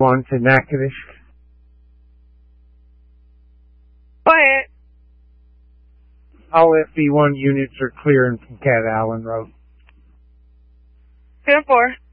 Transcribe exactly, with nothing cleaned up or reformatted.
one to Natchitoches. Quiet. All F B one units are clearing from Cat Island Road. ten four.